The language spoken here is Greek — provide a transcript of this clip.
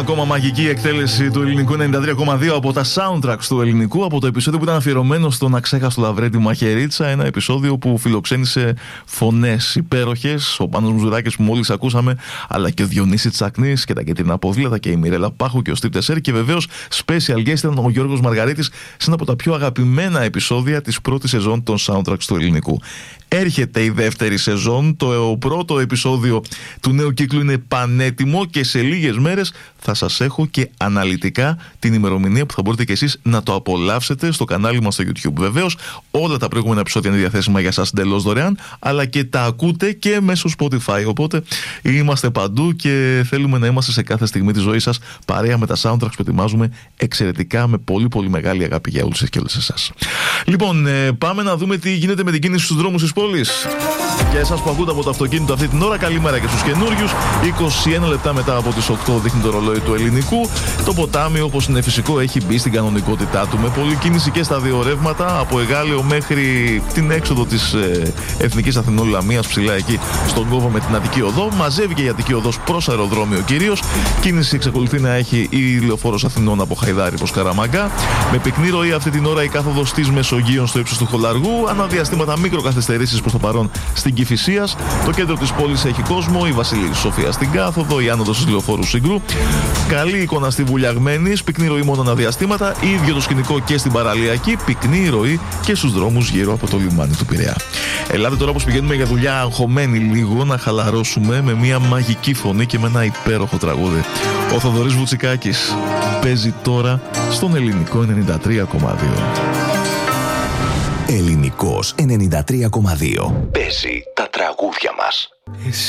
ακόμα μαγική εκτέλεση του ελληνικού 93,2 από τα soundtracks του ελληνικού, από το επεισόδιο που ήταν αφιερωμένο στον αξέχαστο Λαβρέντη Μαχαιρίτσα. Ένα επεισόδιο που φιλοξένησε φωνές υπέροχες, ο Πάνος Μουζουράκης που μόλις ακούσαμε, αλλά και ο Διονύσης Τσακνής και τα Κεντρινά Ποδήλατα και η Μιρέλα Πάχου και ο Στίβ Τεσέρ, και βεβαίως special guest ήταν ο Γιώργος Μαργαρίτης σε ένα από τα πιο αγαπημένα επεισόδια της πρώτης σεζόν των soundtracks του ελληνικού. Έρχεται η δεύτερη σεζόν, το πρώτο επεισόδιο του νέου κύκλου είναι πανέτοιμο και σε λίγες μέρες θα σας έχω και αναλυτικά την ημερομηνία που θα μπορείτε και εσείς να το απολαύσετε στο κανάλι μας στο YouTube. Βεβαίως όλα τα προηγούμενα επεισόδια είναι διαθέσιμα για σας εντελώς δωρεάν, αλλά και τα ακούτε και μέσω Spotify, οπότε είμαστε παντού και θέλουμε να είμαστε σε κάθε στιγμή της ζωής σας παρέα με τα soundtracks που ετοιμάζουμε εξαιρετικά με πολύ πολύ μεγάλη αγάπη για όλους και όλες εσάς. Λοιπόν, πάμε να δούμε τι γίνεται με την κίνηση στους δρόμους της πόλης. Για εσάς που ακούτε από το αυτοκίνητο αυτή την ώρα, καλημέρα και στους καινούριους. 21 λεπτά μετά από τις 8 δείχνει το ρολόι του ελληνικού. Το ποτάμι, όπως είναι φυσικό, έχει μπει στην κανονικότητά του. Με πολλή κίνηση και στα δύο ρεύματα, από Εγάλεο μέχρι την έξοδο της Εθνικής Αθηνών Λαμίας, ψηλά εκεί στον κόβο με την Αττική Οδό. Μαζεύει και η Αττική Οδός προς αεροδρόμιο κυρίως. Κίνηση εξακολουθεί να έχει η Λεωφόρος Αθηνών από Χαϊδάρη προς Καραμαγκά. Με πυκνή ροή αυτή την ώρα η κάθοδος της Μεσογείων στο ύψος του Χολαργού. Αναδιαστήματα μικροκαθυστερήσεις προς το παρόν στην Κηφισίας. Το κέντρο της πόλης έχει κόσμο. Η Βασιλής Σοφία στην κάθοδο. Η άνοδος της Λεωφόρου Συγκρού. Καλή εικόνα στη Βουλιαγμένης. Πυκνή ροή μόνο αναδιαστήματα. Ίδιο το σκηνικό και στην Παραλιακή. Πυκνή ροή και στους δρόμους γύρω από το λιμάνι του Πειραιά. Ελάτε τώρα, όπως πηγαίνουμε για δουλειά, αγχωμένοι λίγο, να χαλαρώσουμε με μια μαγική φωνή και με ένα υπέροχο τραγούδι. Ο Θοδωρής Βουτσικάκης παίζει τώρα στον ελληνικό 93,2. Ελληνικός 93,2. Παίζει τα τραγούδια μας.